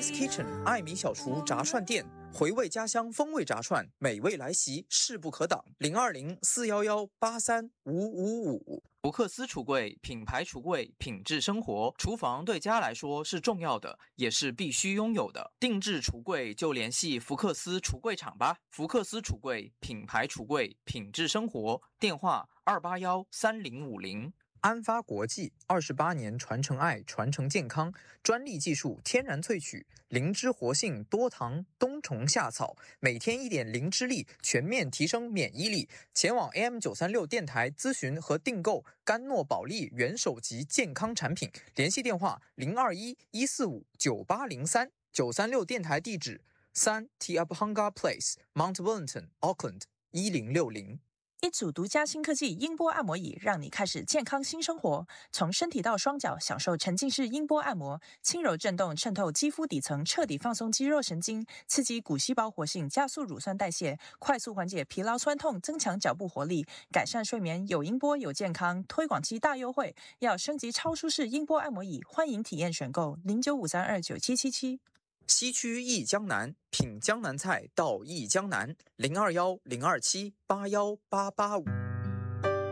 Amy's Kitchen 艾米小厨炸串店，回味家乡风味炸串，美味来袭，势不可挡。020-411-83555。福克斯橱柜，品牌橱柜，品质生活。厨房对家来说是重要的，也是必须拥有的。定制橱柜就联系福克斯橱柜厂吧。福克斯橱柜，品牌橱柜，品质生活。电话281-3050。安发国际28年传承爱，传承健康，专利技术，天然萃取，灵芝活性，多糖，冬虫夏草，每天一点灵芝力，全面提升免疫力。前往 AM936 电台咨询和订购甘诺宝利元首级健康产品，联系电话021-145-9803。936电台地址3 Tiabhanga Place Mount Wellington Auckland 1060。 一组独家新科技音波按摩椅，让你开始健康新生活。从身体到双脚，享受沉浸式音波按摩，轻柔震动渗透肌肤底层，彻底放松肌肉神经，刺激骨细胞活性，加速乳酸代谢，快速缓解疲劳酸痛，增强脚部活力，改善睡眠。有音波有健康，推广期大优惠，要升级超舒适音波按摩椅，欢迎体验选购0953297777。 西区忆江南，品江南菜到忆江南，021-027-81885。